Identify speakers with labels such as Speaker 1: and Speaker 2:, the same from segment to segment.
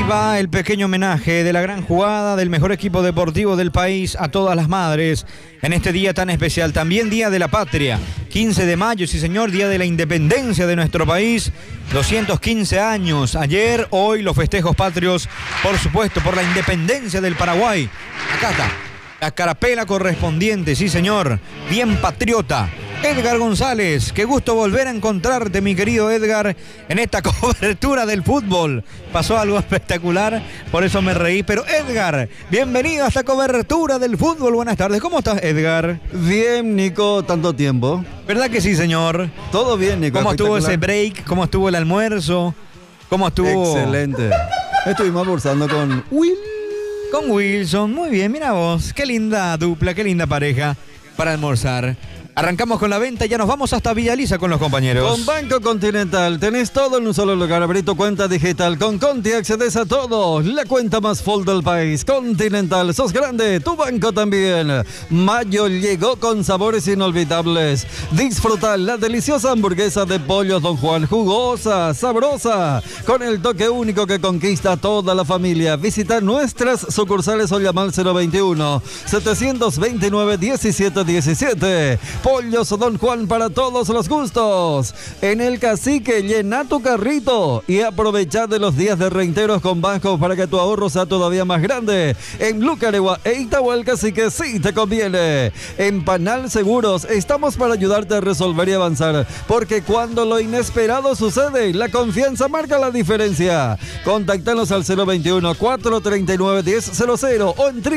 Speaker 1: va el pequeño homenaje de la gran jugada del mejor equipo deportivo del país a todas las madres en este día tan especial. También Día de la Patria, 15 de mayo, sí señor, Día de la Independencia de nuestro país, 215 años. Ayer, hoy, los festejos patrios, por supuesto, por la independencia del Paraguay. Acá está, la carapela correspondiente, sí señor, bien patriota. Edgar González, qué gusto volver a encontrarte, mi querido Edgar, en esta cobertura del fútbol. Pasó algo espectacular, por eso me reí. Pero Edgar, bienvenido a esta cobertura del fútbol. Buenas tardes, ¿cómo estás, Edgar?
Speaker 2: Bien, Nico, tanto tiempo.
Speaker 1: ¿Verdad que sí, señor?
Speaker 2: Todo bien, Nico.
Speaker 1: ¿Cómo estuvo ese break? ¿Cómo estuvo el almuerzo? ¿Cómo estuvo?
Speaker 2: Excelente. Estuvimos almorzando con Will.
Speaker 1: Con Wilson, muy bien, mira vos. Qué linda dupla, qué linda pareja para almorzar. Arrancamos con la venta y ya nos vamos hasta Villaliza con los compañeros.
Speaker 2: Con Banco Continental tenés todo en un solo lugar. Abrí tu cuenta digital. Con Conti accedes a todo. La cuenta más full del país. Continental, sos grande, tu banco también. Mayo llegó con sabores inolvidables. Disfruta la deliciosa hamburguesa de pollo Don Juan. Jugosa, sabrosa, con el toque único que conquista a toda la familia. Visita nuestras sucursales o llama al 021 729 1717. Pollos Don Juan para todos los gustos. En el Cacique, llena tu carrito y aprovecha de los días de reinteros con Banco para que tu ahorro sea todavía más grande. En Lucaregua e Itahuel Cacique sí te conviene. En Panal Seguros estamos para ayudarte a resolver y avanzar, porque cuando lo inesperado sucede, la confianza marca la diferencia. Contáctanos al 021-439-1000 o en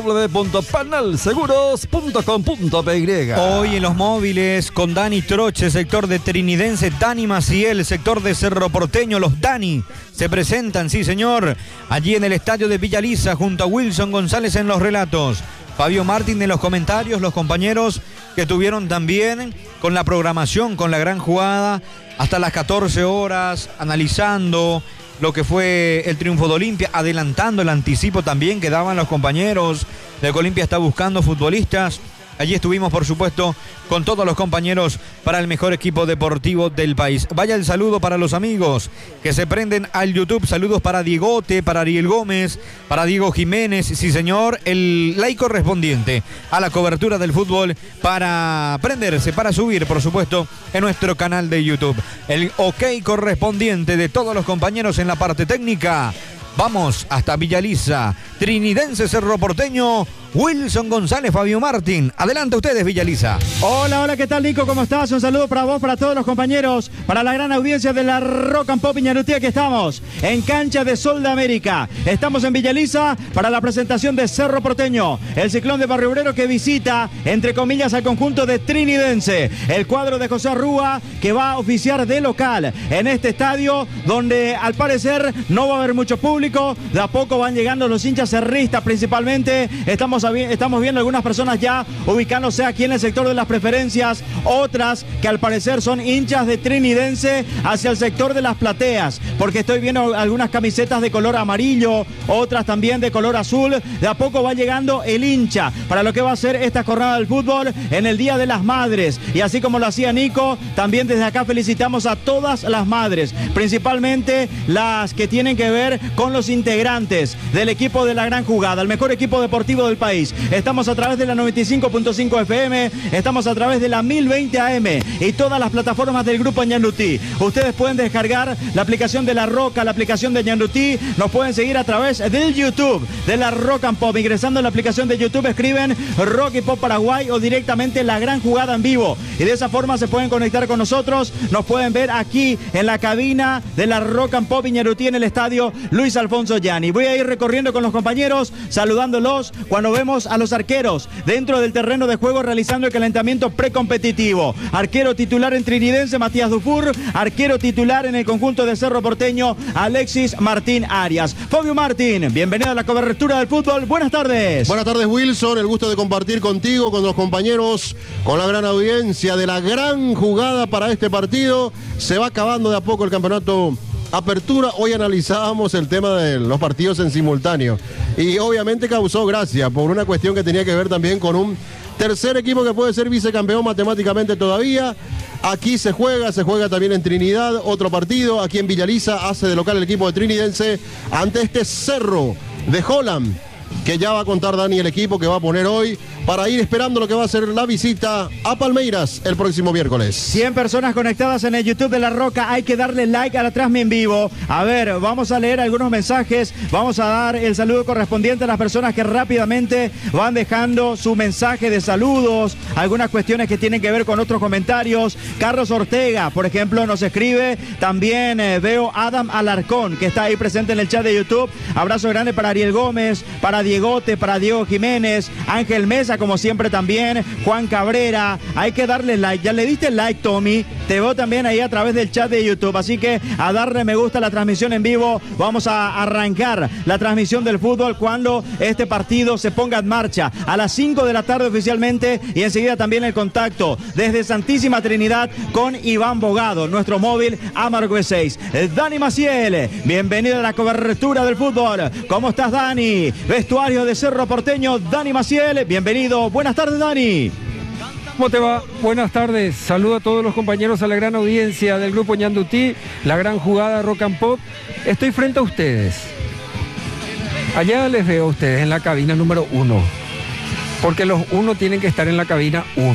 Speaker 2: www.panalseguros.com.py.
Speaker 1: Hoy en los móviles con Dani Troche, sector de Trinidense, Dani Maciel, sector de Cerro Porteño, los Dani se presentan, sí señor, allí en el estadio de Villaliza junto a Wilson González en los relatos. Fabio Martín en los comentarios, los compañeros que estuvieron también con la programación, con la gran jugada, hasta las 14 horas, analizando lo que fue el triunfo de Olimpia, adelantando el anticipo también que daban los compañeros de que Olimpia está buscando futbolistas. Allí estuvimos, por supuesto, con todos los compañeros para el mejor equipo deportivo del país. Vaya el saludo para los amigos que se prenden al YouTube. Saludos para Diegote, para Ariel Gómez, para Diego Jiménez. Sí, señor, el like correspondiente a la cobertura del fútbol para prenderse, para subir, por supuesto, en nuestro canal de YouTube. El ok correspondiente de todos los compañeros en la parte técnica. Vamos hasta Villaliza, Trinidense, Cerro Porteño, Wilson González, Fabio Martín. Adelante ustedes, Villaliza.
Speaker 3: Hola, ¿qué tal, Nico? ¿Cómo estás? Un saludo para vos, para todos los compañeros, para la gran audiencia de la Rock and Pop Iñarutí. Aquí estamos, en Cancha de Sol de América. Estamos en Villaliza para la presentación de Cerro Porteño, el Ciclón de Barrio Obrero que visita, entre comillas, al conjunto de Trinidense. El cuadro de José Rúa que va a oficiar de local en este estadio, donde al parecer no va a haber mucho público. De a poco van llegando los hinchas cerristas principalmente. Estamos viendo algunas personas ya ubicándose aquí en el sector de las preferencias, otras que al parecer son hinchas de Trinidense hacia el sector de las plateas, porque estoy viendo algunas camisetas de color amarillo, otras también de color azul. De a poco va llegando el hincha para lo que va a ser esta jornada del fútbol en el Día de las Madres. Y así como lo hacía Nico, también desde acá felicitamos a todas las madres, principalmente las que tienen que ver con los integrantes del equipo de la gran jugada, el mejor equipo deportivo del país. Estamos a través de la 95.5 FM, estamos a través de la 1020 AM y todas las plataformas del Grupo Ñandutí. Ustedes pueden descargar la aplicación de La Roca, la aplicación de Ñandutí, nos pueden seguir a través del YouTube de la Rock and Pop. Ingresando en la aplicación de YouTube escriben Rock y Pop Paraguay o directamente La Gran Jugada en vivo. Y de esa forma se pueden conectar con nosotros, nos pueden ver aquí en la cabina de la Rock and Pop Iñarutí en el estadio Luis Alfonso Gianni. Voy a ir recorriendo con los compañeros, saludándolos cuando vemos a los arqueros dentro del terreno de juego realizando el calentamiento precompetitivo. Arquero titular en Trinidense, Matías Dufour. Arquero titular en el conjunto de Cerro Porteño, Alexis Martín Arias. Fabio Martín, bienvenido a la cobertura del fútbol. Buenas tardes.
Speaker 4: Buenas tardes, Wilson. El gusto de compartir contigo, con los compañeros, con la gran audiencia de la gran jugada para este partido. Se va acabando de a poco el campeonato Apertura. Hoy analizábamos el tema de los partidos en simultáneo y obviamente causó gracia por una cuestión que tenía que ver también con un tercer equipo que puede ser vicecampeón matemáticamente todavía. Aquí se juega también en Trinidad, otro partido. Aquí en Villaliza hace de local el equipo de Trinidense ante este Cerro de Holland, que ya va a contar Dani el equipo que va a poner hoy para ir esperando lo que va a ser la visita a Palmeiras el próximo miércoles.
Speaker 3: 100 personas conectadas en el YouTube de La Roca. Hay que darle like a la transmisión en vivo. A ver, vamos a leer algunos mensajes. Vamos a dar el saludo correspondiente a las personas que rápidamente van dejando su mensaje de saludos. Algunas cuestiones que tienen que ver con otros comentarios. Carlos Ortega, por ejemplo, nos escribe. También veo Adam Alarcón, que está ahí presente en el chat de YouTube. Abrazo grande para Ariel Gómez, para Diegote, para Diego Jiménez, Ángel Mesa, como siempre también, Juan Cabrera. Hay que darle like. Ya le diste like, Tommy. Te veo también ahí a través del chat de YouTube. Así que a darle me gusta a la transmisión en vivo. Vamos a arrancar la transmisión del fútbol cuando este partido se ponga en marcha. A las 5 de la tarde oficialmente, y enseguida también el contacto desde Santísima Trinidad con Iván Bogado, nuestro móvil Amargo E6. Dani Maciel, bienvenido a la cobertura del fútbol. ¿Cómo estás, Dani? Vestuario de Cerro Porteño, Dani Maciel, bienvenido. Buenas tardes, Dani.
Speaker 5: ¿Cómo te va? Buenas tardes. Saludo a todos los compañeros, a la gran audiencia del Grupo Ñandutí, la gran jugada Rock and Pop. Estoy frente a ustedes. Allá les veo a ustedes en la cabina número 1. Porque los 1 tienen que estar en la cabina 1.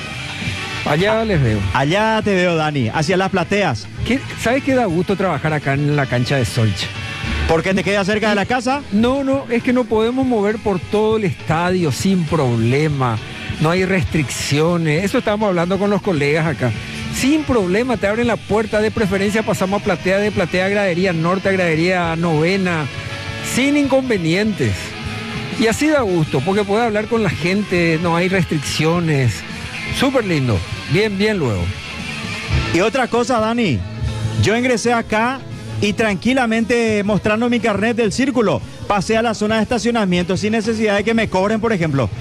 Speaker 5: Allá les veo.
Speaker 3: Allá te veo, Dani, hacia las plateas.
Speaker 5: ¿Sabes qué da gusto trabajar acá en la cancha de Solcha?
Speaker 3: ¿Por qué te queda cerca de la casa?
Speaker 5: No, es que no podemos mover por todo el estadio sin problema. No hay restricciones. Eso estábamos hablando con los colegas acá. Sin problema, te abren la puerta, de preferencia pasamos a platea, de platea a gradería norte, a gradería novena, sin inconvenientes. Y así da gusto, porque puedes hablar con la gente, no hay restricciones. Súper lindo, bien luego.
Speaker 3: Y otra cosa, Dani, yo ingresé acá y tranquilamente, mostrando mi carnet del círculo, pasé a la zona de estacionamiento sin necesidad de que me cobren, por ejemplo.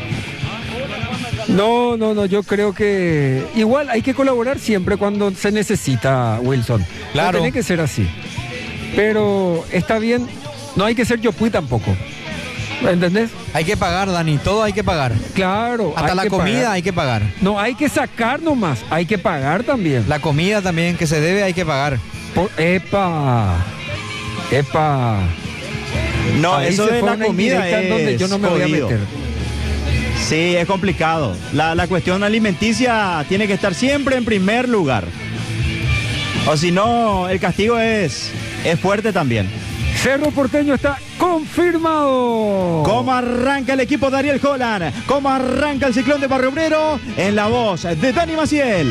Speaker 5: No, yo creo que igual hay que colaborar siempre cuando se necesita, Wilson.
Speaker 1: Claro.
Speaker 5: No tiene que ser así. Pero está bien, no hay que ser yopuy tampoco. ¿Entendés?
Speaker 1: Hay que pagar, Dani, todo hay que pagar.
Speaker 5: Claro.
Speaker 1: Hasta la comida
Speaker 5: pagar.
Speaker 1: hay que pagar.
Speaker 5: No, hay que sacar nomás, hay que pagar también.
Speaker 1: La comida también que se debe hay que pagar.
Speaker 5: ¡Epa!
Speaker 3: No,
Speaker 5: ahí
Speaker 3: eso de la comida es
Speaker 5: donde yo no me
Speaker 3: jodido.
Speaker 5: voy a meter.
Speaker 3: Sí, es complicado. La cuestión alimenticia tiene que estar siempre en primer lugar. O si no, el castigo es fuerte también.
Speaker 5: Cerro Porteño está confirmado.
Speaker 3: ¿Cómo arranca el equipo de Ariel Holland? ¿Cómo arranca el Ciclón de Barrio Obrero? En la voz de Dani Maciel.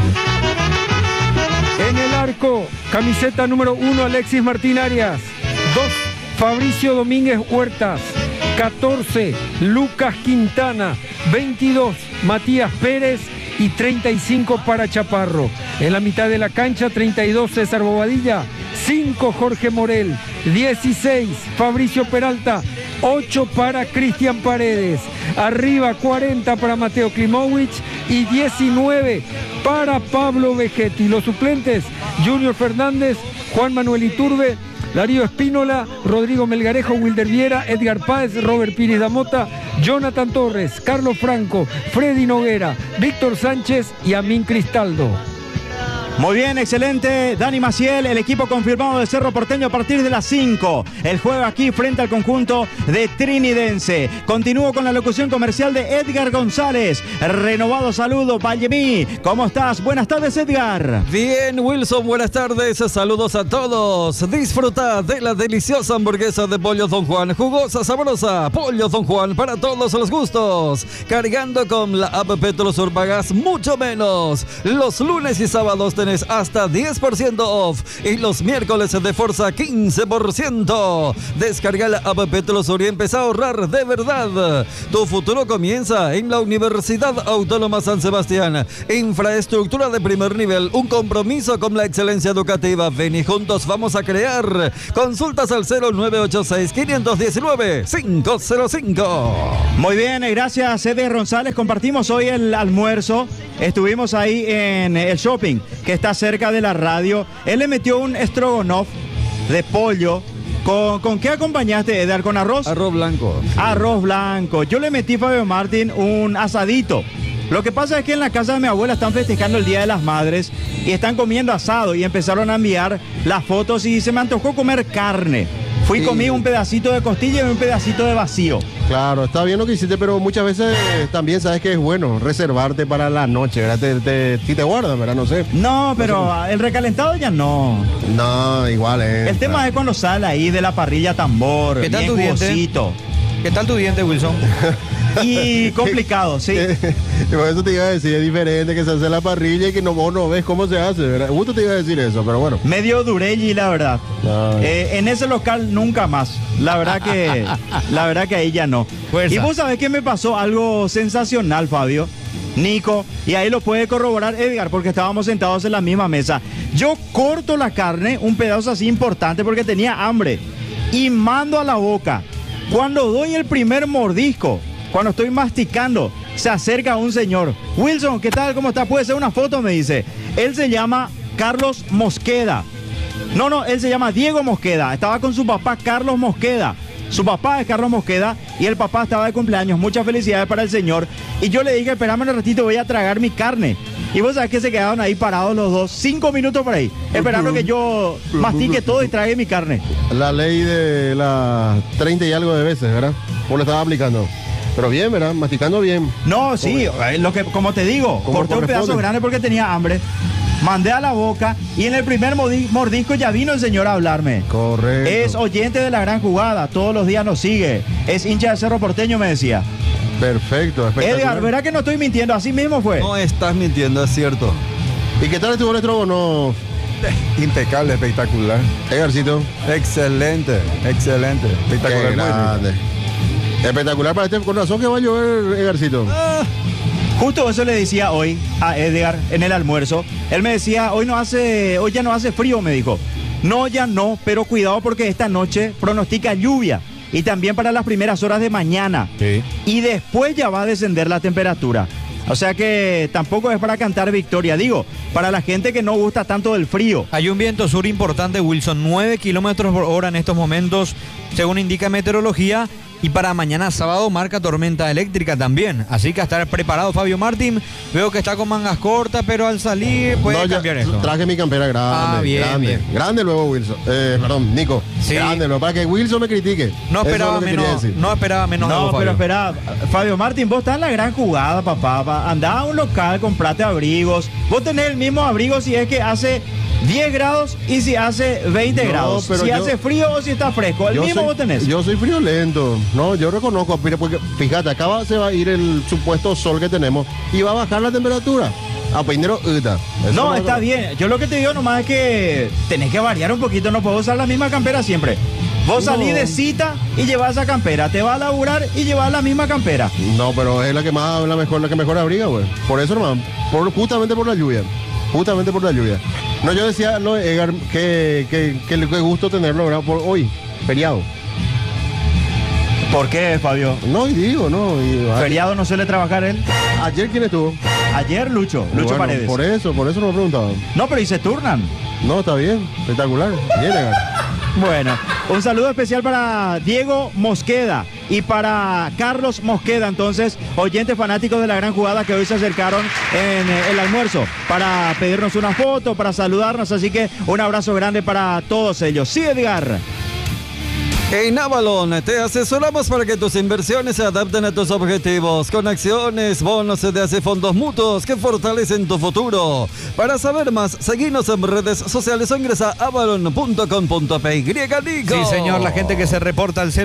Speaker 5: En el arco, camiseta número 1, Alexis Martín Arias. 2, Fabricio Domínguez Huertas. 14, Lucas Quintana. 22, Matías Pérez. Y 35 para Chaparro. En la mitad de la cancha, 32, César Bobadilla. 5, Jorge Morel. 16, Fabricio Peralta. 8 para Cristian Paredes. Arriba, 40 para Mateo Klimowicz. Y 19 para Pablo Vegetti. Los suplentes, Junior Fernández, Juan Manuel Iturbe, Darío Espínola, Rodrigo Melgarejo, Wilder Viera, Edgar Páez, Robert Pires Damota, Jonathan Torres, Carlos Franco, Freddy Noguera, Víctor Sánchez y Amin Cristaldo.
Speaker 3: Muy bien, excelente. Dani Maciel, el equipo confirmado de Cerro Porteño a partir de las 5. El juego aquí frente al conjunto de Trinidense. Continúo con la locución comercial de Edgar González. Renovado saludo, Vallemí. ¿Cómo estás? Buenas tardes, Edgar.
Speaker 2: Bien, Wilson, buenas tardes. Saludos a todos. Disfruta de la deliciosa hamburguesa de Pollo Don Juan. Jugosa, sabrosa. Pollo Don Juan para todos los gustos. Cargando con la app Petrosur pagas mucho menos. Los lunes y sábados tenés hasta 10% off y los miércoles de Forza 15%. Descarga la app Petrosur y empezá a ahorrar de verdad. Tu futuro comienza en la Universidad Autónoma San Sebastián. Infraestructura de primer nivel, un compromiso con la excelencia educativa. Ven y juntos vamos a crear. Consultas al 0986-519-505.
Speaker 3: Muy bien, gracias, Edgar González. Compartimos hoy el almuerzo. Estuvimos ahí en el shopping que está cerca de la radio. Él le metió un stroganoff de pollo. ¿Con qué acompañaste, Edgar? ¿Con arroz?
Speaker 2: Arroz blanco.
Speaker 3: Arroz blanco. Yo le metí, Fabio Martín, un asadito Lo que pasa es que en la casa de mi abuela están festejando el Día de las Madres y están comiendo asado y empezaron a enviar las fotos y se me antojó comer carne. Fui y comí un pedacito de costilla y un pedacito de vacío.
Speaker 4: Claro, está bien lo que hiciste, pero muchas veces también sabes que es bueno reservarte para la noche, ¿verdad? Te guardan, ¿verdad? No sé.
Speaker 3: No, pero el recalentado ya no.
Speaker 4: No, igual es.
Speaker 3: El tema es cuando sale ahí de la parrilla tambor,
Speaker 1: ¿Qué tal
Speaker 3: bien
Speaker 1: tu diente?
Speaker 3: jugosito.
Speaker 1: ¿Qué tal tu diente, Wilson?
Speaker 3: Y complicado, sí.
Speaker 4: Por eso te iba a decir, es diferente que se hace la parrilla y que vos no ves cómo se hace, ¿verdad? Justo te iba a decir eso, pero bueno.
Speaker 3: Medio durelli, la verdad.
Speaker 4: No.
Speaker 3: En ese local nunca más. La verdad que ahí ya no.
Speaker 1: Fuerza.
Speaker 3: Y vos sabés que me pasó algo sensacional, Fabio, Nico, y ahí lo puede corroborar Edgar, porque estábamos sentados en la misma mesa. Yo corto la carne, un pedazo así importante, porque tenía hambre, y mando a la boca. Cuando doy el primer mordisco, cuando estoy masticando, se acerca un señor. Wilson, ¿qué tal? ¿Cómo está? ¿Puede ser una foto? Me dice. Él se llama Carlos Mosqueda. No, él se llama Diego Mosqueda. Estaba con su papá Carlos Mosqueda. Su papá es Carlos Mosqueda y el papá estaba de cumpleaños. Muchas felicidades para el señor. Y yo le dije, espérame un ratito, voy a tragar mi carne. Y vos sabés que se quedaron ahí parados los dos, 5 minutos por ahí, esperando que yo mastique todo y trague mi carne.
Speaker 4: La ley de las 30 y algo de veces, ¿verdad? Vos lo estabas aplicando. Pero bien, ¿verdad? Masticando bien.
Speaker 3: No, sí, lo que, como te digo,
Speaker 4: Como
Speaker 3: corté un pedazo
Speaker 4: corresponde.
Speaker 3: grande porque tenía hambre, mandé a la boca y en el primer mordisco ya vino el señor a hablarme.
Speaker 4: Correcto.
Speaker 3: Es oyente de La Gran Jugada, todos los días nos sigue, es hincha de Cerro Porteño, me decía.
Speaker 4: Perfecto, espectacular.
Speaker 3: Edgar, ¿verdad que no estoy mintiendo? Así mismo fue.
Speaker 2: No estás mintiendo, es cierto.
Speaker 4: ¿Y qué tal estuvo nuestro bono,
Speaker 6: Impecable, espectacular.
Speaker 4: Edgarcito?
Speaker 6: Excelente, excelente. Espectacular.
Speaker 4: Qué
Speaker 6: muy rico.
Speaker 4: grande. Espectacular para este. Con razón que va a llover, Edgarcito.
Speaker 3: Justo eso le decía hoy a Edgar en el almuerzo. Él me decía, hoy ya no hace frío, me dijo. No, ya no, pero cuidado porque esta noche pronostica lluvia. Y también para las primeras horas de mañana.
Speaker 1: Sí.
Speaker 3: Y después ya va a descender la temperatura. O sea que tampoco es para cantar victoria. Digo, para la gente que no gusta tanto del frío.
Speaker 1: Hay un viento sur importante, Wilson, 9 kilómetros por hora en estos momentos, según indica meteorología. Y para mañana sábado marca tormenta eléctrica también. Así que a estar preparado, Fabio Martín. Veo que está con mangas cortas, pero al salir puede
Speaker 4: No, ya
Speaker 1: cambiar eso.
Speaker 4: traje mi campera grande.
Speaker 1: Ah, bien,
Speaker 4: grande.
Speaker 1: bien.
Speaker 4: Grande luego, Wilson. Perdón, Nico.
Speaker 1: Sí.
Speaker 4: Grande luego, para que Wilson me critique.
Speaker 1: No
Speaker 4: Eso
Speaker 1: esperaba
Speaker 4: es lo que quería
Speaker 1: menos,
Speaker 4: decir.
Speaker 1: no esperaba menos de
Speaker 3: No,
Speaker 1: vos,
Speaker 3: pero
Speaker 1: Fabio.
Speaker 3: espera, Fabio Martín, vos estás en la gran jugada, papá. Andá a un local, comprate abrigos. Vos tenés el mismo abrigo si es que hace 10 grados y si hace 20
Speaker 4: No,
Speaker 3: grados.
Speaker 4: pero
Speaker 3: Si
Speaker 4: yo-
Speaker 3: hace frío o si está fresco. El mismo vos tenés.
Speaker 4: Yo soy friolento. No, yo reconozco, mira, porque fíjate, acá se va a ir el supuesto sol que tenemos y va a bajar la temperatura. A Peinero,
Speaker 3: No, está bien. Yo lo que te digo nomás es que tenés que variar un poquito. No puedo usar la misma campera siempre. Vos
Speaker 4: No.
Speaker 3: salís de cita y llevas esa campera. Te vas a laburar y llevas la misma campera.
Speaker 4: No, pero es la que más, la que mejor abriga, güey. Por eso nomás, justamente por la lluvia. Justamente por la lluvia. No, yo decía, no, Edgar, que gusto tenerlo, ¿verdad? Por hoy, feriado.
Speaker 3: ¿Por qué, Fabio?
Speaker 4: No, y digo, no.
Speaker 3: Feriado no suele trabajar él.
Speaker 4: Ayer, ¿quién estuvo?
Speaker 3: Ayer Lucho
Speaker 4: Bueno,
Speaker 3: Paredes.
Speaker 4: Por eso no me preguntaba.
Speaker 3: No, pero y se turnan.
Speaker 4: No, está bien, espectacular. Bien, Edgar.
Speaker 3: Bueno, un saludo especial para Diego Mosqueda y para Carlos Mosqueda, entonces, oyentes fanáticos de La Gran Jugada que hoy se acercaron en el almuerzo para pedirnos una foto, para saludarnos, así que un abrazo grande para todos ellos. Sí, Edgar.
Speaker 2: En Avalon te asesoramos para que tus inversiones se adapten a tus objetivos con acciones, bonos CDS, fondos mutuos que fortalecen tu futuro. Para saber más, seguinos en redes sociales o ingresa a avalon.com.py. Nico.
Speaker 1: Sí, señor, la gente que se reporta al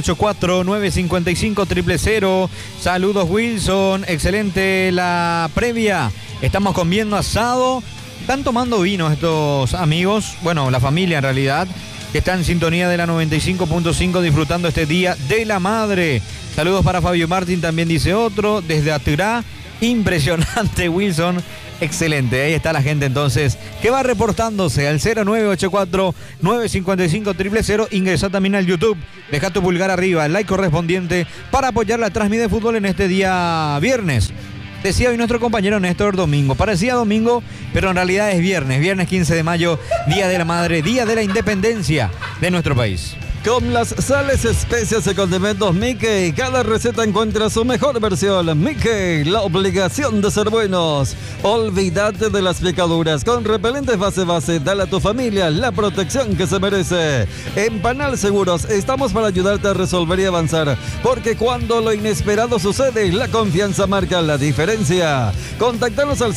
Speaker 1: 0984-955-000. Saludos, Wilson. Excelente la previa. Estamos comiendo asado. Están tomando vino estos amigos. Bueno, la familia en realidad, que está en sintonía de la 95.5 disfrutando este Día de la Madre. Saludos para Fabio Martín, también dice otro. Desde Aturá, impresionante, Wilson. Excelente, ahí está la gente entonces que va reportándose al 0984-955-000. Ingresa también al YouTube, deja tu pulgar arriba, el like correspondiente para apoyar la transmisión de fútbol en este día viernes. Decía hoy nuestro compañero Néstor domingo, parecía domingo, pero en realidad es viernes 15 de mayo, Día de la Madre, Día de la Independencia de nuestro país.
Speaker 2: Con las sales, especias y condimentos Mickey, cada receta encuentra su mejor versión. Mickey, la obligación de ser buenos. Olvídate de las picaduras. Con repelentes base, dale a tu familia la protección que se merece. En Panal Seguros estamos para ayudarte a resolver y avanzar, porque cuando lo inesperado sucede, la confianza marca la diferencia. Contáctanos al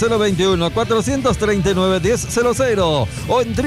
Speaker 2: 021-439-1000 o en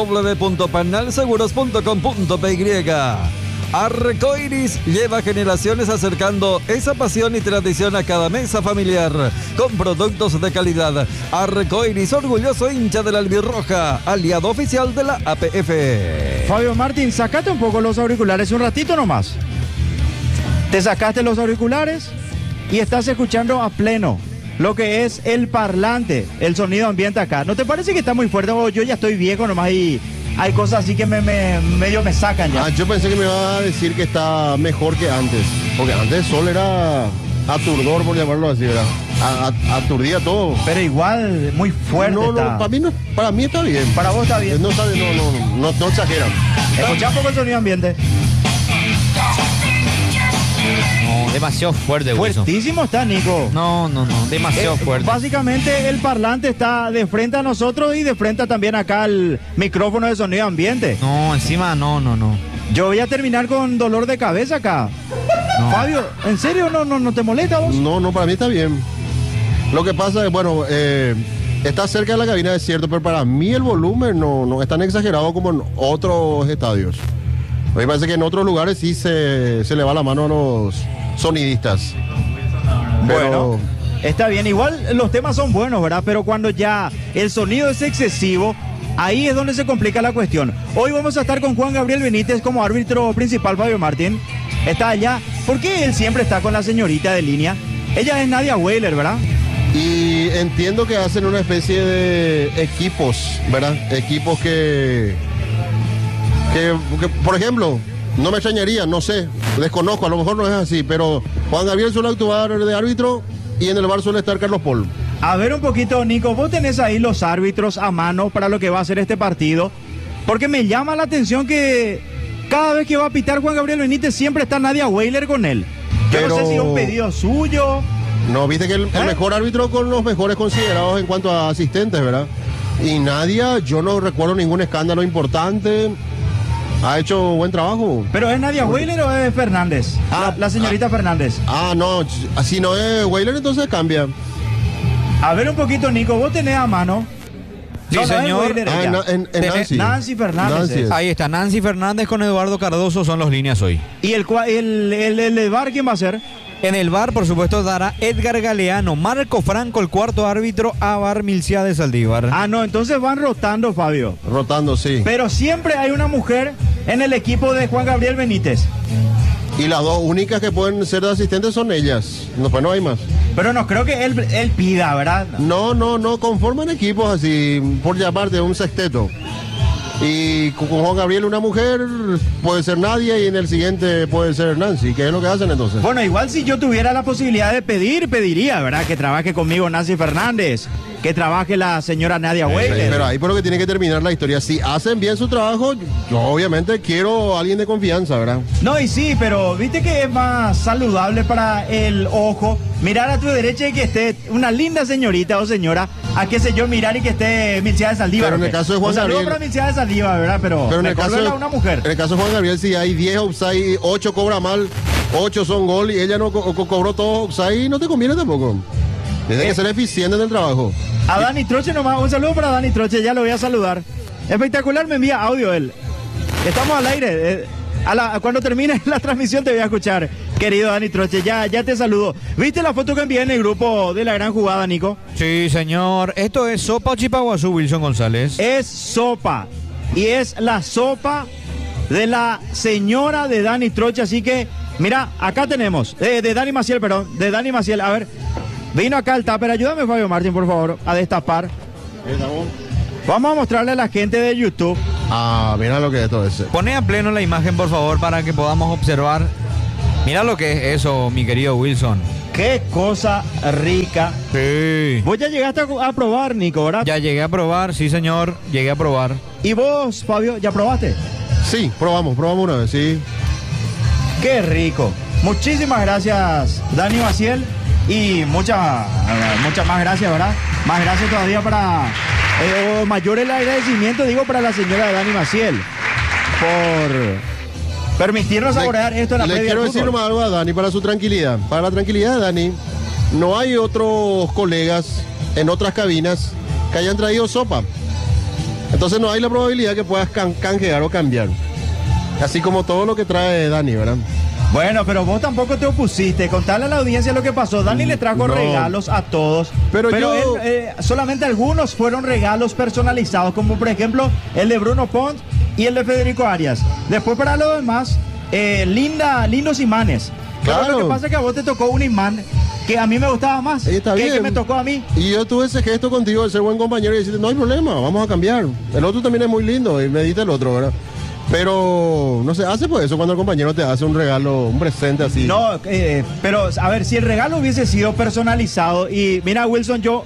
Speaker 2: www.panalseguros.com.py. Arcoiris lleva generaciones acercando esa pasión y tradición a cada mesa familiar con productos de calidad. Arcoiris, orgulloso hincha de la albirroja, aliado oficial de la APF.
Speaker 3: Fabio Martín, sacate un poco los auriculares un ratito nomás. Te sacaste los auriculares y estás escuchando a pleno lo que es el parlante, el sonido ambiente acá. ¿No te parece que está muy fuerte? O yo ya estoy viejo nomás y hay cosas así que medio me sacan ya.
Speaker 4: Yo pensé que me iba a decir que está mejor que antes. Porque antes Sol era aturdor, por llamarlo así, ¿verdad? Aturdía todo.
Speaker 3: Pero igual, muy fuerte
Speaker 4: No,
Speaker 3: está.
Speaker 4: para mí está bien.
Speaker 3: Para vos está bien.
Speaker 4: No exageran.
Speaker 3: Escuchá un poco el sonido ambiente.
Speaker 1: No, demasiado fuerte, Wilson.
Speaker 3: Fuertísimo está, Nico.
Speaker 1: No, demasiado fuerte.
Speaker 3: Básicamente el parlante está de frente a nosotros y de frente también acá al micrófono de sonido ambiente.
Speaker 1: No, encima no.
Speaker 3: Yo voy a terminar con dolor de cabeza acá.
Speaker 1: No.
Speaker 3: Fabio, ¿en serio no te molesta vos?
Speaker 4: No, para mí está bien. Lo que pasa es, bueno, está cerca de la cabina, es cierto, pero para mí el volumen no es tan exagerado como en otros estadios. A mí me parece que en otros lugares sí se le va la mano a los sonidistas.
Speaker 3: Bueno, está bien. Igual los temas son buenos, ¿verdad? Pero cuando ya el sonido es excesivo, ahí es donde se complica la cuestión. Hoy vamos a estar con Juan Gabriel Benítez como árbitro principal, Fabio Martín. Está allá. ¿Por qué él siempre está con la señorita de línea? Ella es Nadia Weiler, ¿verdad?
Speaker 4: Y entiendo que hacen una especie de equipos, ¿verdad? Equipos que por ejemplo, no me extrañaría, no sé, desconozco, a lo mejor no es así, pero Juan Gabriel suele actuar de árbitro y en el bar suele estar Carlos Paul.
Speaker 3: A ver un poquito, Nico, vos tenés ahí los árbitros a mano para lo que va a ser este partido, porque me llama la atención que cada vez que va a pitar Juan Gabriel Benítez siempre está Nadia Weiler con él. Yo no sé si es un pedido suyo.
Speaker 4: No, viste que el mejor árbitro con los mejores considerados en cuanto a asistentes, ¿verdad? Y Nadia, yo no recuerdo ningún escándalo importante. Ha hecho buen trabajo.
Speaker 3: ¿Pero es Nadia Weiler o es Fernández? La señorita Fernández.
Speaker 4: No, si no es Weiler entonces cambia.
Speaker 3: A ver un poquito, Nico, vos tenés a mano.
Speaker 1: Sí, señor.
Speaker 3: Nancy Fernández.
Speaker 4: Nancy.
Speaker 1: Ahí está, Nancy Fernández con Eduardo Cardoso son los líneas hoy.
Speaker 3: ¿Y el VAR quién va a ser?
Speaker 1: En el VAR, por supuesto, dará Edgar Galeano. Marco Franco, el cuarto árbitro, Abar Milciades Saldívar.
Speaker 3: No, entonces van rotando, Fabio.
Speaker 4: Rotando, sí.
Speaker 3: Pero siempre hay una mujer en el equipo de Juan Gabriel Benítez.
Speaker 4: Y las dos únicas que pueden ser de asistentes son ellas. Pues no hay más.
Speaker 3: Pero no creo que él pida, ¿verdad?
Speaker 4: No, conforman equipos así, por llamarte un sexteto. Y con Juan Gabriel una mujer, puede ser Nadia y en el siguiente puede ser Nancy. ¿Qué es lo que hacen entonces?
Speaker 3: Bueno, igual si yo tuviera la posibilidad de pediría, ¿verdad? Que trabaje conmigo Nancy Fernández, que trabaje la señora Nadia Weiler.
Speaker 4: Pero ahí por lo que tiene que terminar la historia. Si hacen bien su trabajo, yo obviamente quiero a alguien de confianza, ¿verdad?
Speaker 3: No, y sí, pero viste que es más saludable para el ojo mirar a tu derecha y que esté una linda señorita o señora, a qué sé yo, mirar y que esté Milciades Saldívar.
Speaker 4: Pero en el caso de Juan Gabriel,
Speaker 3: para Milciades Saldívar, ¿verdad? Pero
Speaker 4: en el caso de
Speaker 3: una mujer.
Speaker 4: En el caso de Juan Gabriel, si hay 10 offside, 8 cobra mal, 8 son gol y ella no cobró todos offside, no te conviene tampoco. Tiene que ser eficiente en el trabajo.
Speaker 3: A Dani Troche nomás, un saludo para Dani Troche, ya lo voy a saludar. Espectacular, me envía audio él. Estamos al aire. Cuando termine la transmisión te voy a escuchar, querido Dani Troche, ya te saludo. ¿Viste la foto que envié en el grupo de la gran jugada, Nico?
Speaker 1: Sí, señor. ¿Esto es sopa o chipaguazú, Wilson González?
Speaker 3: Es sopa. Y es la sopa de la señora de Dani Troche, así que, mira, acá tenemos, de Dani Maciel, de Dani Maciel, a ver, vino acá el tupper, ayúdame Fabio Martín, por favor, a destapar. Vamos a mostrarle a la gente de YouTube.
Speaker 4: Mira lo que es todo eso.
Speaker 1: Pone a pleno la imagen, por favor, para que podamos observar. Mira lo que es eso, mi querido Wilson.
Speaker 3: Qué cosa rica.
Speaker 1: Sí.
Speaker 3: Vos ya llegaste a probar, Nico, ¿verdad?
Speaker 1: Ya llegué a probar, sí, señor, llegué a probar.
Speaker 3: ¿Y vos, Fabio, ya probaste?
Speaker 4: Sí, probamos una vez, sí.
Speaker 3: Qué rico. Muchísimas gracias, Dani Maciel. Y muchas más gracias, ¿verdad? Más gracias todavía o mayor el agradecimiento, digo, para la señora Dani Maciel por permitirnos saborear esto en la previa.
Speaker 4: Le quiero
Speaker 3: del
Speaker 4: decir
Speaker 3: fútbol.
Speaker 4: algo a Dani para su tranquilidad. Para la tranquilidad de Dani, no hay otros colegas en otras cabinas que hayan traído sopa. Entonces no hay la probabilidad que puedas canjear o cambiar. Así como todo lo que trae Dani, ¿verdad?
Speaker 3: Bueno, pero vos tampoco te opusiste. Contarle a la audiencia lo que pasó. Dani le trajo regalos a todos. Pero
Speaker 4: yo...
Speaker 3: solamente algunos fueron regalos personalizados, como por ejemplo el de Bruno Pont y el de Federico Arias. Después para los demás, lindos imanes.
Speaker 4: Claro.
Speaker 3: Pero lo que pasa es que a vos te tocó un imán que a mí me gustaba más que el que me tocó a mí.
Speaker 4: Y yo tuve ese gesto contigo de ser buen compañero y decirte, no hay problema, vamos a cambiar. El otro también es muy lindo y me diste el otro, ¿verdad? Pero, no sé, hace por eso cuando el compañero te hace un regalo, un presente así.
Speaker 3: No, pero a ver, si el regalo hubiese sido personalizado y mira, Wilson, yo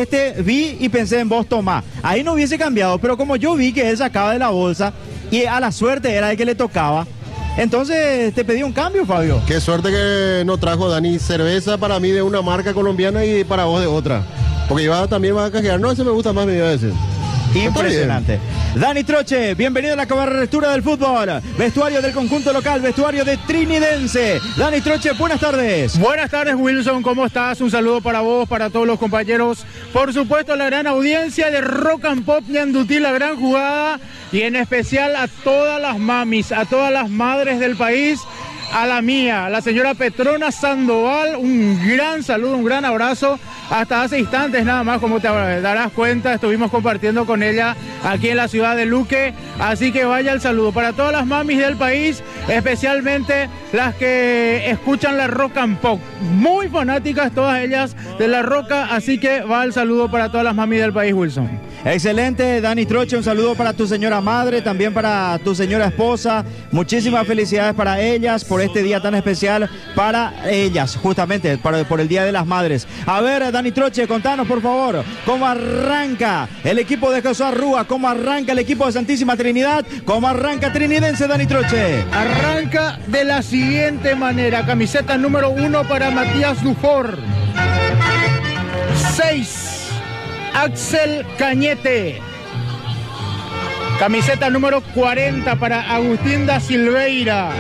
Speaker 3: vi y pensé en vos, Tomás. Ahí no hubiese cambiado, pero como yo vi que él sacaba de la bolsa y a la suerte era el que le tocaba, entonces te pedí un cambio, Fabio.
Speaker 4: Qué suerte que no trajo Dani cerveza para mí de una marca colombiana y para vos de otra. Porque también vas a cajear. No, ese me gusta más, me iba a decir.
Speaker 3: Impresionante. Dani Troche, bienvenido a la cobertura del fútbol. Vestuario del conjunto local, vestuario de Trinidense. Dani Troche, buenas tardes.
Speaker 7: Buenas tardes, Wilson, ¿cómo estás? Un saludo para vos, para todos los compañeros. Por supuesto, la gran audiencia de Rock and Pop Ñandutí, la gran jugada. Y en especial a todas las mamis, a todas las madres del país. A la mía, la señora Petrona Sandoval, un gran saludo, un gran abrazo. Hasta hace instantes nada más, como te darás cuenta, estuvimos compartiendo con ella aquí en la ciudad de Luque. Así que vaya el saludo para todas las mamis del país, especialmente las que escuchan la Rock and Pop. Muy fanáticas todas ellas de la roca, así que va el saludo para todas las mamis del país, Wilson.
Speaker 3: Excelente, Dani Troche, un saludo para tu señora madre, también para tu señora esposa. Muchísimas felicidades para ellas por este día tan especial para ellas, justamente por el Día de las Madres. A ver, Dani Troche, contanos por favor, ¿cómo arranca el equipo de Jesús Arrúa? ¿Cómo arranca el equipo de Santísima Trinidad? ¿Cómo arranca Trinidense, Dani Troche?
Speaker 7: Arranca de la siguiente manera, camiseta número 1 para Matías Dufour. 6. Axel Cañete. Camiseta número 40 para Agustín da Silveira.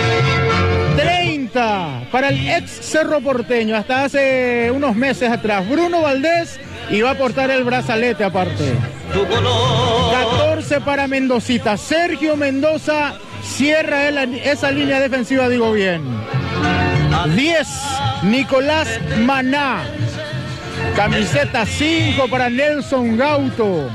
Speaker 7: 30 para el ex Cerro Porteño, hasta hace unos meses atrás, Bruno Valdés, y va a portar el brazalete aparte. 14 para Mendocita. Sergio Mendoza cierra esa línea defensiva, digo bien. 10, Nicolás Maná. Camiseta 5 para Nelson Gauto.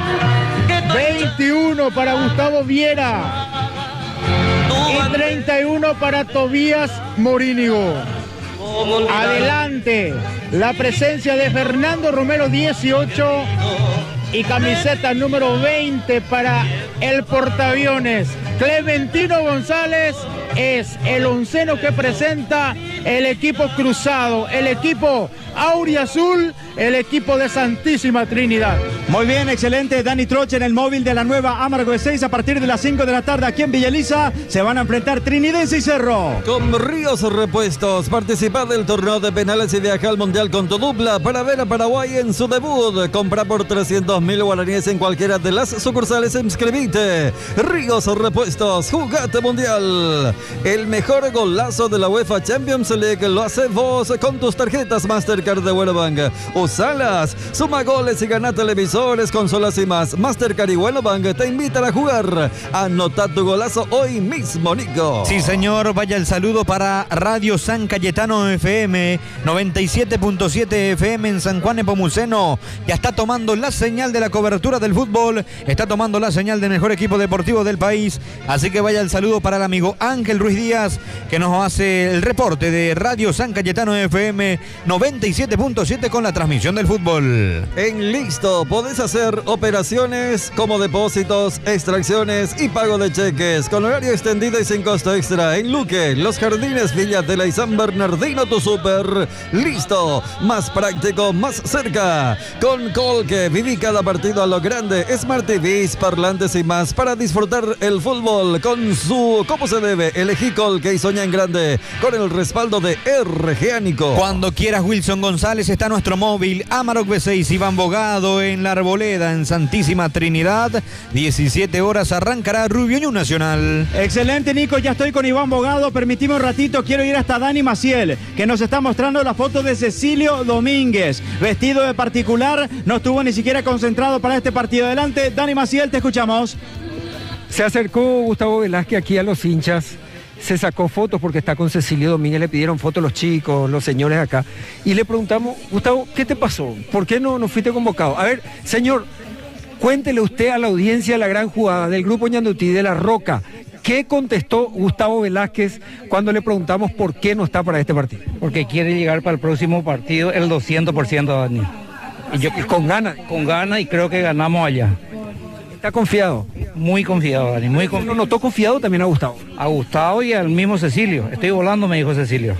Speaker 7: 21 para Gustavo Viera. Y 31 para Tobías Morínigo. Adelante, la presencia de Fernando Romero, 18. Y camiseta número 20 para el portaaviones Clementino González. Es el onceno que presenta el equipo cruzado, el equipo auriazul, el equipo de Santísima Trinidad.
Speaker 3: Muy bien, excelente. Dani Troche en el móvil de la nueva Amargo E6 a partir de las 5 de la tarde aquí en Villa Elisa. Se van a enfrentar Trinidense y Cerro.
Speaker 2: Con Ríos Repuestos, participa del torneo de penales y viaja al Mundial con tu dupla para ver a Paraguay en su debut. Compra por 300.000 guaraníes en cualquiera de las sucursales. Inscribite. Ríos Repuestos, jugate Mundial. El mejor golazo de la UEFA Champions League lo hace vos con tus tarjetas Mastercard de Bank. Usalas, suma goles y gana televisores, consolas y más. Mastercard y Bank te invitan a jugar. Anota tu golazo hoy mismo, Nico.
Speaker 1: Sí, señor, vaya el saludo para Radio San Cayetano FM, 97.7 FM en San Juan Nepomuceno. Ya está tomando la señal de la cobertura del fútbol, está tomando la señal del mejor equipo deportivo del país. Así que vaya el saludo para el amigo Ángel Ruiz Díaz, que nos hace el reporte de Radio San Cayetano FM 97.7 con la transmisión del fútbol.
Speaker 2: En Listo podés hacer operaciones como depósitos, extracciones y pago de cheques con horario extendido y sin costo extra. En Luque, Los Jardines, Villatela y San Bernardino, tu súper. Listo, más práctico, más cerca. Con Colque, viví cada partido a lo grande. Smart TVs, parlantes y más para disfrutar el fútbol con su cómo se debe. Elegí Colque y soñá en grande con el respaldo de RG Ánico.
Speaker 1: Cuando quieras, Wilson González, está nuestro móvil Amarok B6 Iván Bogado en La Arboleda, en Santísima Trinidad. 17 horas arrancará Rubio Ñu Nacional.
Speaker 3: Excelente, Nico, ya estoy con Iván Bogado. Permitime un ratito, quiero ir hasta Dani Maciel, que nos está mostrando la foto de Cecilio Domínguez. Vestido de particular, no estuvo ni siquiera concentrado para este partido. Adelante, Dani Maciel, te escuchamos.
Speaker 5: Se acercó Gustavo Velázquez aquí a los hinchas, se sacó fotos porque está con Cecilio Domínguez, le pidieron fotos los chicos, los señores acá, y le preguntamos, Gustavo, ¿qué te pasó? ¿Por qué no fuiste convocado? A ver, señor, cuéntele usted a la audiencia la gran jugada del Grupo Ñandutí de La Roca. ¿Qué contestó Gustavo Velázquez cuando le preguntamos por qué no está para este partido?
Speaker 8: Porque quiere llegar para el próximo partido el 200%, Dani.
Speaker 5: Y yo con ganas.
Speaker 8: Con ganas, y creo que ganamos allá.
Speaker 5: ¿Está confiado?
Speaker 8: Muy confiado, Dani, muy confiado.
Speaker 5: ¿Lo notó confiado también a Gustavo?
Speaker 8: A Gustavo y al mismo Cecilio. Estoy volando, me dijo Cecilio.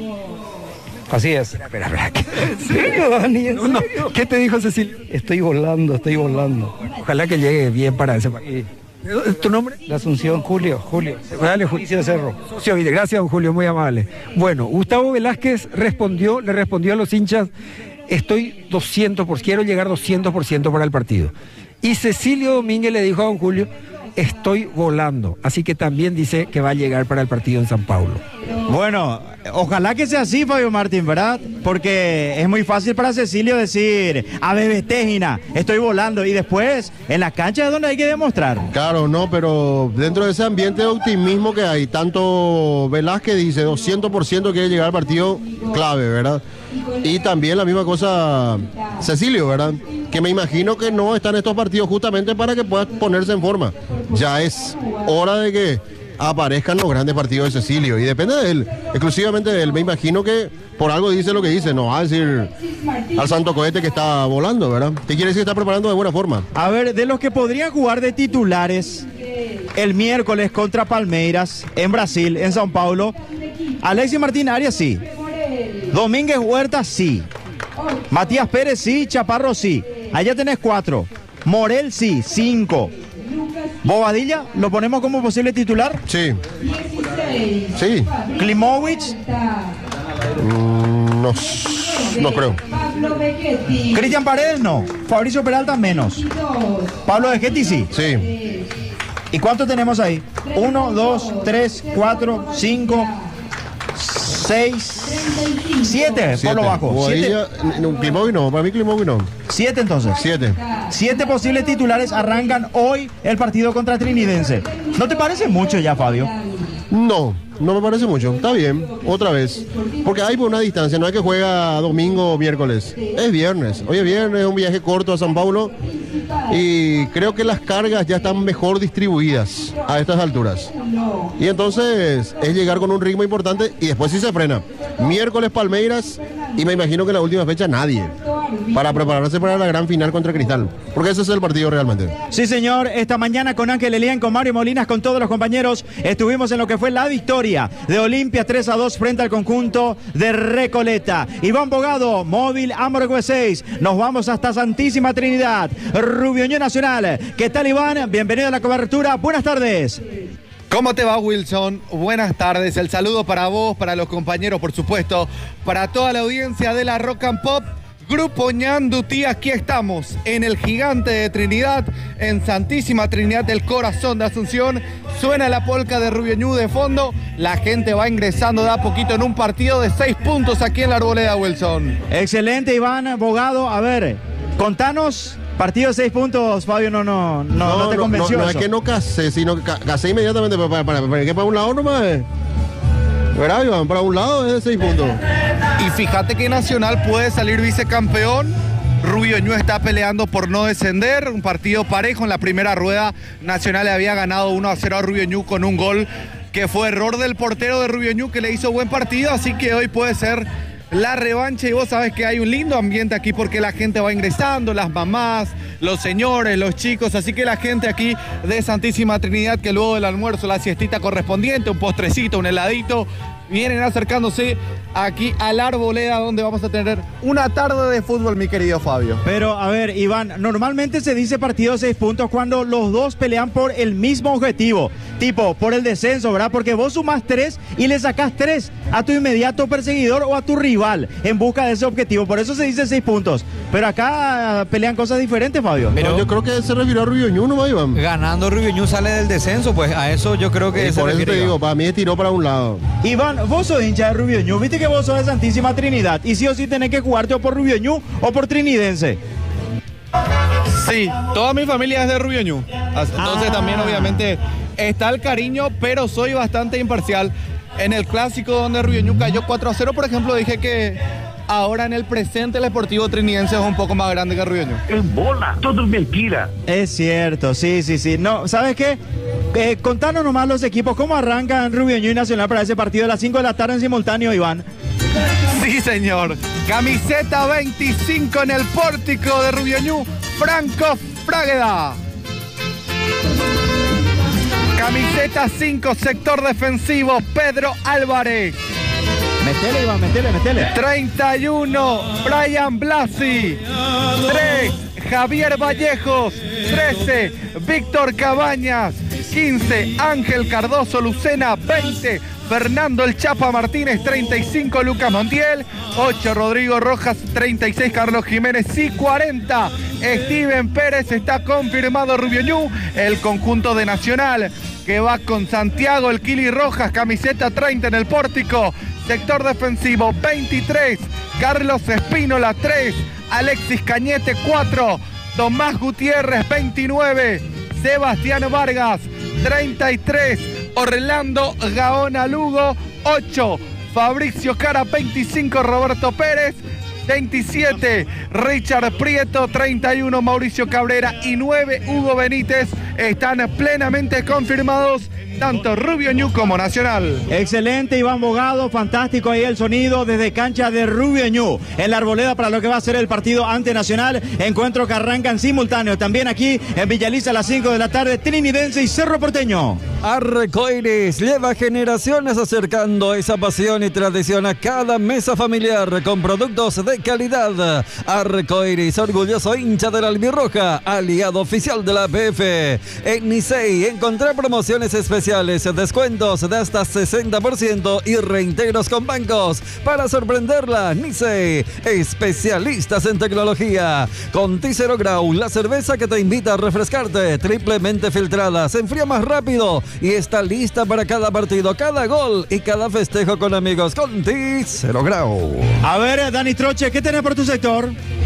Speaker 8: Así es.
Speaker 5: Espera. ¿En serio, Dani? ¿En serio? ¿Qué te dijo Cecilio?
Speaker 8: Estoy volando.
Speaker 5: Ojalá que llegue bien para ese partido. ¿Tu nombre?
Speaker 8: La Asunción, Julio.
Speaker 5: Dale, Julio Cerro. Socio, gracias, don Julio, muy amable. Bueno, Gustavo Velázquez le respondió a los hinchas, estoy 200%, quiero llegar 200% para el partido. Y Cecilio Domínguez le dijo a don Julio, estoy volando. Así que también dice que va a llegar para el partido en San Paulo.
Speaker 3: Bueno, ojalá que sea así, Fabio Martín, ¿verdad? Porque es muy fácil para Cecilio decir, a bebé Tejina, estoy volando. Y después, en la cancha es donde hay que demostrar.
Speaker 4: Claro, no, pero dentro de ese ambiente de optimismo que hay, tanto Velázquez dice 200% quiere llegar al partido clave, ¿verdad? Y también la misma cosa Cecilio, ¿verdad? Que me imagino que no está en estos partidos justamente para que pueda ponerse en forma. Ya es hora de que aparezcan los grandes partidos de Cecilio y depende de él, exclusivamente de él. Me imagino que por algo dice lo que dice, no va a decir al santo cohete que está volando, ¿verdad? ¿Qué quiere decir que está preparando de buena forma?
Speaker 3: A ver, de los que podrían jugar de titulares el miércoles contra Palmeiras en Brasil, en São Paulo, Alexis Martín Arias sí, Domínguez Huerta sí, Matías Pérez sí, Chaparro sí, allá tenés 4, Morel sí, 5. ¿Bobadilla lo ponemos como posible titular?
Speaker 4: Sí. Sí.
Speaker 3: ¿Klimovich?
Speaker 4: No creo.
Speaker 3: Cristian Paredes no. Fabricio Peralta menos. Pablo de Getty sí.
Speaker 4: Sí.
Speaker 3: ¿Y cuánto tenemos ahí? 1, 2, 3, 4, 5, 6, 7. Por lo bajo.
Speaker 4: Klimovich no, para mí Klimovich no.
Speaker 3: 7 entonces. 7 posibles titulares arrancan hoy el partido contra Trinidense. ¿No te parece mucho ya, Fabio?
Speaker 4: No me parece mucho. Está bien, otra vez. Porque hay por una distancia, no es que juega domingo o miércoles. Es viernes. Hoy es viernes, un viaje corto a San Paulo. Y creo que las cargas ya están mejor distribuidas a estas alturas. Y entonces es llegar con un ritmo importante y después sí se frena. Miércoles Palmeiras y me imagino que en la última fecha nadie. Para prepararse para la gran final contra Cristal. Porque ese es el partido realmente.
Speaker 3: Sí, señor. Esta mañana con Ángel Elián, con Mario Molinas, con todos los compañeros, estuvimos en lo que fue la victoria de Olimpia 3-2 frente al conjunto de Recoleta. Iván Bogado, móvil Amarok B6. Nos vamos hasta Santísima Trinidad. Rubio Ñu Nacional. ¿Qué tal, Iván? Bienvenido a la cobertura. Buenas tardes.
Speaker 9: ¿Cómo te va, Wilson? Buenas tardes. El saludo para vos, para los compañeros, por supuesto, para toda la audiencia de la Rock and Pop. Grupo Ñandutí, aquí estamos en el Gigante de Trinidad, en Santísima Trinidad del Corazón de Asunción. Suena la polca de Rubio Ñu de fondo. La gente va ingresando de a poquito en un partido de 6 puntos aquí en la Arboleda, Wilson.
Speaker 3: Excelente, Iván Bogado. A ver, contanos. Partido de 6 puntos, Fabio, no te convenció.
Speaker 4: No es que no casé, sino que casé inmediatamente para un lado nomás. ¿Verdad, Iván? Para un lado es de 6 puntos.
Speaker 9: Y fíjate que Nacional puede salir vicecampeón. Rubio Ñu está peleando por no descender. Un partido parejo en la primera rueda. Nacional le había ganado 1-0 a Rubio Ñu con un gol que fue error del portero de Rubio Ñu, que le hizo buen partido, así que hoy puede ser la revancha. Y vos sabés que hay un lindo ambiente aquí porque la gente va ingresando, las mamás, los señores, los chicos, así que la gente aquí de Santísima Trinidad, que luego del almuerzo, la siestita correspondiente, un postrecito, un heladito, vienen acercándose aquí a la Arboleda, donde vamos a tener una tarde de fútbol, mi querido Fabio.
Speaker 3: Pero, a ver, Iván, normalmente se dice partido de 6 puntos cuando los dos pelean por el mismo objetivo, tipo, por el descenso, ¿verdad? Porque vos sumás 3 y le sacás 3 a tu inmediato perseguidor o a tu rival en busca de ese objetivo. Por eso se dice 6 puntos. Pero acá pelean cosas diferentes, Fabio.
Speaker 4: Pero yo creo que se refirió a Rubio Ñu, ¿no, Iván?
Speaker 1: Ganando Rubio Ñu sale del descenso, pues a eso yo creo que
Speaker 4: por eso te digo, para mí tiró para un lado.
Speaker 3: Iván, vos sos hincha de Rubio Ñu, viste que vos sos de Santísima Trinidad y sí o sí tenés que jugarte o por Rubio Ñu o por Trinidense.
Speaker 9: Sí, toda mi familia es de Rubio Ñu, entonces también obviamente está el cariño, pero soy bastante imparcial. En el clásico donde Rubio Ñu cayó 4-0, por ejemplo, dije que ahora en el presente el Sportivo Trinidense es un poco más grande que Rubio Ñu.
Speaker 10: Es bola, todo es mentira.
Speaker 3: Es cierto, sí. No, ¿sabes qué? Contanos nomás los equipos, ¿cómo arrancan Rubio Ñu y Nacional para ese partido a las 5 de la tarde en simultáneo, Iván?
Speaker 9: Sí, señor. Camiseta 25 en el pórtico de Rubio Ñu, Franco Fragueda. Camiseta 5, sector defensivo, Pedro Álvarez.
Speaker 3: Metele, Iván, metele.
Speaker 9: 31, Brian Blasi. 3, Javier Vallejos. 13, Víctor Cabañas. 15, Ángel Cardoso Lucena. 20, Fernando El Chapa Martínez. 35, Lucas Montiel. 8, Rodrigo Rojas. 36, Carlos Jiménez. Y 40, Steven Pérez. Está confirmado Rubio Ñu, el conjunto de Nacional, que va con Santiago El Kili Rojas, camiseta 30 en el pórtico. Sector defensivo 23, Carlos Espínola 3, Alexis Cañete 4, Tomás Gutiérrez 29, Sebastián Vargas 33, Orlando Gaona Lugo 8, Fabricio Cara 25, Roberto Pérez 27, Richard Prieto 31, Mauricio Cabrera y 9, Hugo Benítez. Están plenamente confirmados tanto Rubio Ñu como Nacional.
Speaker 3: Excelente, Iván Bogado, fantástico ahí el sonido desde cancha de Rubio Ñu en la Arboleda para lo que va a ser el partido ante Nacional, encuentro que arrancan simultáneo también aquí en Villaliza a las 5 de la tarde, Trinidense y Cerro Porteño.
Speaker 2: Arcoiris lleva generaciones acercando esa pasión y tradición a cada mesa familiar con productos de calidad. Arcoiris, orgulloso hincha de la albirroja, aliado oficial de la APF. En Nicey encontré promociones especiales, descuentos de hasta 60% y reintegros con bancos para sorprenderla. Nicey, especialistas en tecnología. Con T0 Grau, la cerveza que te invita a refrescarte, triplemente filtrada, se enfría más rápido y está lista para cada partido, cada gol y cada festejo con amigos. Con T0 Grau.
Speaker 3: A ver, Dani Troche, ¿qué tenés por tu sector?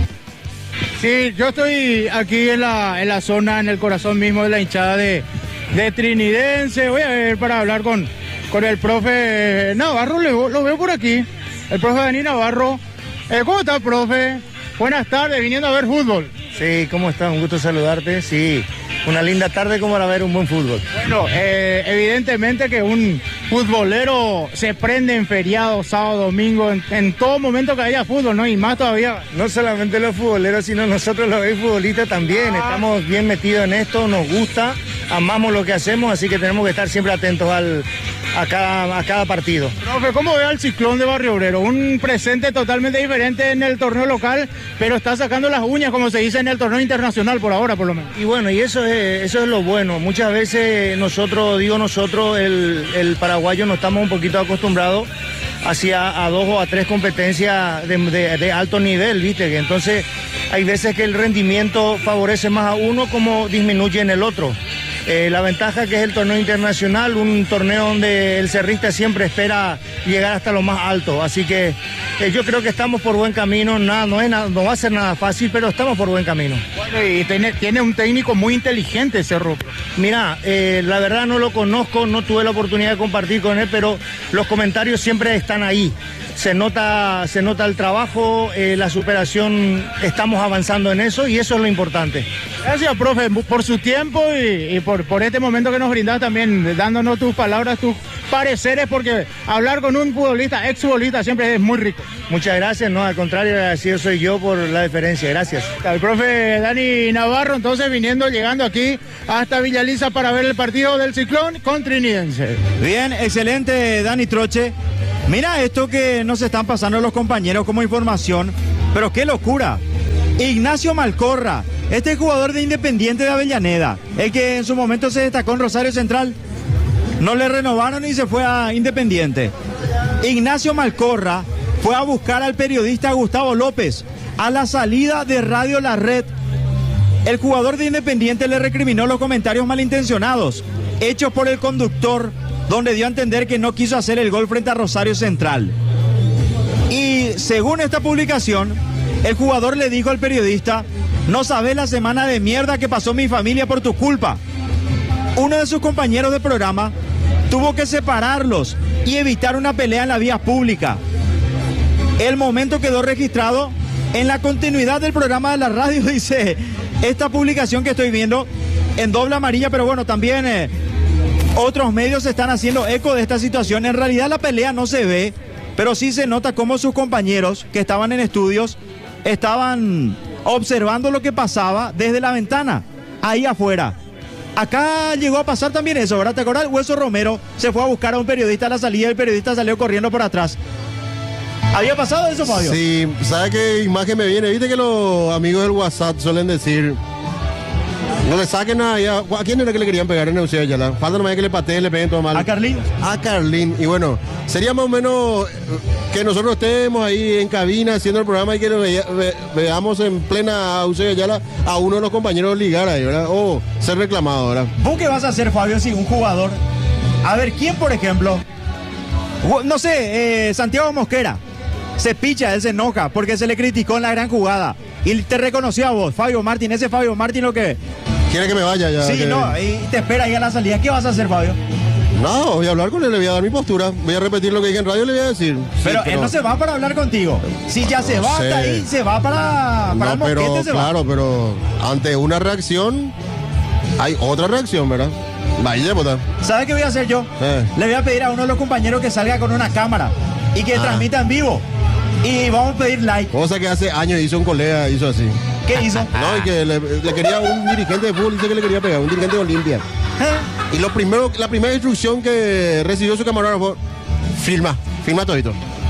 Speaker 7: Sí, yo estoy aquí en la zona, en el corazón mismo de la hinchada de Trinidense. Voy a ver para hablar con el profe Navarro, lo veo por aquí. El profe Dani Navarro. ¿Cómo está, profe? Buenas tardes, viniendo a ver fútbol.
Speaker 11: Sí, ¿cómo estás? Un gusto saludarte. Sí, una linda tarde como para ver un buen fútbol.
Speaker 7: Bueno, evidentemente que un futbolero se prende en feriado, sábado, domingo, en todo momento que haya fútbol, ¿no? Y más todavía.
Speaker 11: No solamente los futboleros, sino nosotros los futbolistas también. Estamos bien metidos en esto, nos gusta, amamos lo que hacemos, así que tenemos que estar siempre atentos a cada partido.
Speaker 7: Profe, ¿cómo ve al Ciclón de Barrio Obrero? Un presente totalmente diferente en el torneo local, pero está sacando las uñas, como se dice en el torneo internacional por ahora, por lo menos.
Speaker 11: Y bueno, y eso es lo bueno. Muchas veces el paraguayo no estamos un poquito acostumbrados hacia a 2 o a 3 competencias de alto nivel, ¿viste? Que entonces hay veces que el rendimiento favorece más a uno como disminuye en el otro. La ventaja que es el torneo internacional, un torneo donde el cerrista siempre espera llegar hasta lo más alto, así que yo creo que estamos por buen camino. No va a ser nada fácil, pero estamos por buen camino.
Speaker 7: Bueno, y tiene un técnico muy inteligente ese Cerro.
Speaker 11: Mira, la verdad no lo conozco, no tuve la oportunidad de compartir con él, pero los comentarios siempre están ahí. Se nota el trabajo, la superación, estamos avanzando en eso y eso es lo importante.
Speaker 7: Gracias, profe, por su tiempo y por este momento que nos brindas también, dándonos tus palabras, tus pareceres, porque hablar con un futbolista, exfutbolista, siempre es muy rico.
Speaker 11: Muchas gracias, no, al contrario, agradecido soy yo por la deferencia, gracias.
Speaker 7: El profe Dani Navarro, entonces llegando aquí hasta Villaliza para ver el partido del Ciclón con Trinidense.
Speaker 3: Bien, excelente Dani Troche. Mira esto que nos están pasando los compañeros como información, pero qué locura. Ignacio Malcorra, este jugador de Independiente de Avellaneda, el que en su momento se destacó en Rosario Central, no le renovaron y se fue a Independiente. Ignacio Malcorra fue a buscar al periodista Gustavo López a la salida de Radio La Red. El jugador de Independiente le recriminó los comentarios malintencionados hechos por el conductor, donde dio a entender que no quiso hacer el gol frente a Rosario Central. Y según esta publicación, el jugador le dijo al periodista: no sabés la semana de mierda que pasó mi familia por tu culpa. Uno de sus compañeros de programa tuvo que separarlos y evitar una pelea en la vía pública. El momento quedó registrado en la continuidad del programa de la radio, dice esta publicación que estoy viendo en doble amarilla, pero bueno, también otros medios están haciendo eco de esta situación. En realidad la pelea no se ve, pero sí se nota cómo sus compañeros que estaban en estudios estaban observando lo que pasaba desde la ventana, ahí afuera. Acá llegó a pasar también eso, ¿verdad? ¿Te acordás? Hueso Romero se fue a buscar a un periodista a la salida y el periodista salió corriendo por atrás. ¿Había pasado eso, Fabio?
Speaker 4: Sí, ¿sabes qué imagen me viene? Viste que los amigos del WhatsApp suelen decir: no le saquen nada. ¿A quién era que le querían pegar en Eusebio Ayala? Falta nomás que le pateen, le peguen todo mal.
Speaker 3: ¿A Carlín?
Speaker 4: A Carlín. Y bueno, sería más o menos que nosotros estemos ahí en cabina haciendo el programa y que veamos en plena Eusebio Ayala a uno de los compañeros ligar ahí, ¿verdad? O ser reclamado, ¿verdad?
Speaker 3: ¿Vos qué vas a hacer, Fabio, si un jugador? A ver, ¿quién, por ejemplo? No sé, Santiago Mosquera. Se picha, él se enoja porque se le criticó en la gran jugada. Y te reconoció a vos, Fabio Martín, ese Fabio Martín lo que...
Speaker 4: Quiere que me vaya ya.
Speaker 3: Sí,
Speaker 4: que...
Speaker 3: no, y te espera ahí a la salida. ¿Qué vas a hacer, Fabio?
Speaker 4: No, voy a hablar con él, le voy a dar mi postura. Voy a repetir lo que dije en radio y le voy a decir.
Speaker 3: Pero él no se va para hablar contigo. Si ya se va hasta ahí, se va para el mosquete,
Speaker 4: pero,
Speaker 3: se
Speaker 4: claro,
Speaker 3: va.
Speaker 4: pero ante una reacción, hay otra reacción, ¿verdad? Vaya, puta.
Speaker 3: ¿Sabes qué voy a hacer yo? Le voy a pedir a uno de los compañeros que salga con una cámara y que transmita en vivo. Y vamos a pedir like.
Speaker 4: Cosa que hace años hizo un colega, hizo así.
Speaker 3: ¿Qué hizo?
Speaker 4: No, y que le quería un dirigente de fútbol, dice que le quería pegar, un dirigente de Olimpia. Y la primera instrucción que recibió su camarógrafo: filma todito.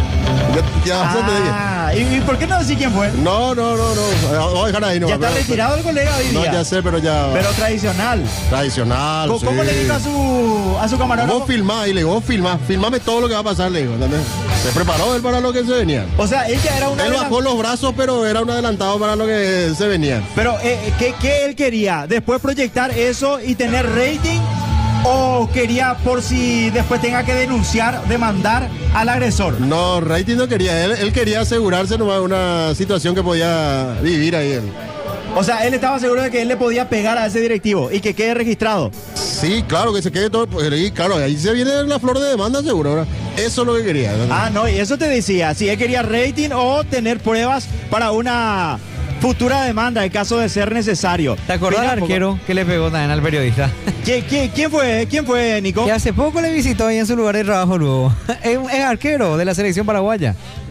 Speaker 3: ¿Y por qué no decir quién fue?
Speaker 4: No. Vamos a dejar ahí. No,
Speaker 3: ya está retirado el colega hoy día.
Speaker 4: No, ya sé, pero ya...
Speaker 3: Pero tradicional.
Speaker 4: Tradicional,
Speaker 3: ¿Cómo le dijo a su camarógrafo?
Speaker 4: Vos filmá, y le digo, vos filmame todo lo que va a pasar, le digo, ¿entendés? Se preparó él para lo que se venía.
Speaker 3: O sea, ella era una...
Speaker 4: Él bajó los brazos, pero era un adelantado para lo que se venía.
Speaker 3: Pero, ¿qué él quería? ¿Después proyectar eso y tener rating? ¿O quería por si después tenga que demandar al agresor?
Speaker 4: No, rating no quería. Él quería asegurarse nomás de una situación que podía vivir ahí él.
Speaker 3: O sea, él estaba seguro de que él le podía pegar a ese directivo y que quede registrado.
Speaker 4: Sí, claro, que se quede todo. Y claro, ahí se viene la flor de demanda seguro, ¿verdad? Eso es lo que quería, ¿verdad?
Speaker 3: Ah, no, y eso te decía, si él quería rating o tener pruebas para una futura demanda en caso de ser necesario.
Speaker 1: ¿Te acordás del arquero que le pegó también al periodista?
Speaker 3: ¿Quién fue, Nico?
Speaker 1: Que hace poco le visitó ahí en su lugar de trabajo luego. Es arquero de la selección paraguaya.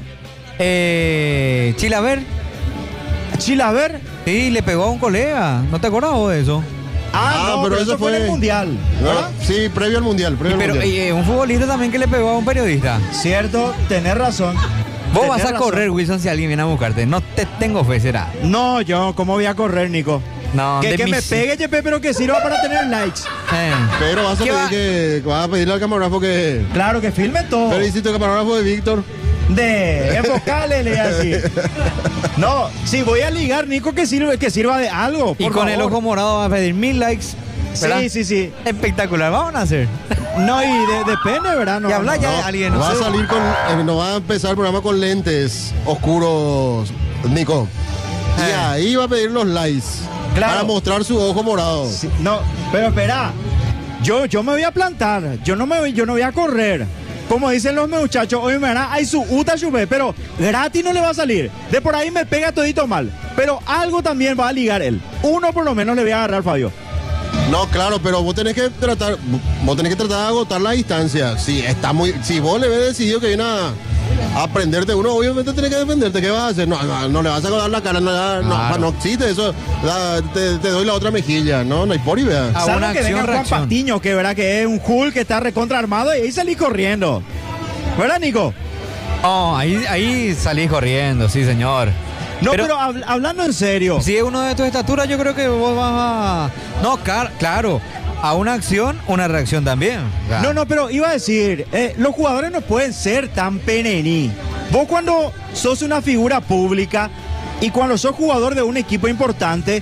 Speaker 1: Chilaver.
Speaker 3: ¿Chilaver?
Speaker 1: Sí, le pegó a un colega. ¿No te acordás vos de eso?
Speaker 3: No, pero eso fue en el Mundial, ¿verdad?
Speaker 4: Sí, previo al Mundial.
Speaker 1: Un futbolista también que le pegó a un periodista.
Speaker 3: Cierto, tenés razón.
Speaker 1: Vos vas a correr, Wilson, si alguien viene a buscarte. No te tengo fe, será.
Speaker 3: No, yo, ¿cómo voy a correr, Nico?
Speaker 1: No,
Speaker 3: que me pegue, Yepe, pero que sirva para tener likes.
Speaker 4: Pero vas a pedirle al camarógrafo que...
Speaker 3: Claro, que filme todo.
Speaker 4: Pero hiciste el camarógrafo de Víctor.
Speaker 3: De enfocale, le así. No, si voy a ligar, Nico, que sirva de algo.
Speaker 1: Y con el ojo morado va a pedir 1000 likes. ¿verdad?
Speaker 3: Sí.
Speaker 1: Espectacular, vamos a hacer.
Speaker 3: No, y depende, ¿verdad? No,
Speaker 1: y habla ya de alguien.
Speaker 4: No va a salir con... no va a empezar el programa con lentes oscuros, Nico. Y ahí va a pedir los likes. Claro. Para mostrar su ojo morado.
Speaker 3: Sí, no, pero espera. Yo me voy a plantar. Yo no voy a correr. Como dicen los muchachos, hoy me van a su uta chupé, pero gratis no le va a salir. De por ahí me pega todito mal. Pero algo también va a ligar él. Uno por lo menos le voy a agarrar, Fabio.
Speaker 4: No, claro, pero vos tenés que tratar de agotar la distancia. Si vos le ves decidido que viene a prenderte uno, obviamente tenés que defenderte. ¿Qué vas a hacer? No le vas a dar la cara, no existe eso. Te doy la otra mejilla, no hay por y vea.
Speaker 3: Salvo que venga Juan Patiño, que verdad que es un Hulk que está recontra armado y ahí salís corriendo. ¿Verdad, Nico?
Speaker 1: No, ahí salís corriendo, sí, señor.
Speaker 3: No, pero hablando en serio.
Speaker 1: Si es uno de tu estatura, yo creo que vos vas a... No, claro, a una acción, una reacción también.
Speaker 3: No, pero iba a decir, los jugadores no pueden ser tan penení. Vos cuando sos una figura pública y cuando sos jugador de un equipo importante,